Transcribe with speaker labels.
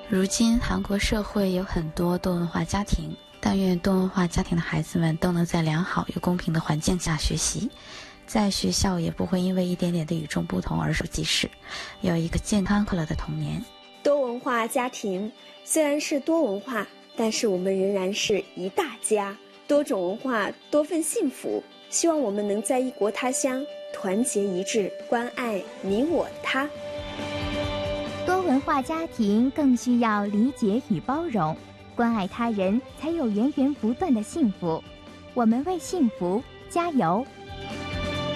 Speaker 1: 如今韩国社会有很多多文化家庭，但愿多文化家庭的孩子们都能在良好又公平的环境下学习，在学校也不会因为一点点的与众不同而受歧视，有一个健康快乐的童年。
Speaker 2: 多文化家庭虽然是多文化，但是我们仍然是一大家，多种文化，多份幸福。希望我们能在异国他乡团结一致，关爱你我他。
Speaker 3: 多文化家庭更需要理解与包容，关爱他人才有源源不断的幸福。我们为幸福加油。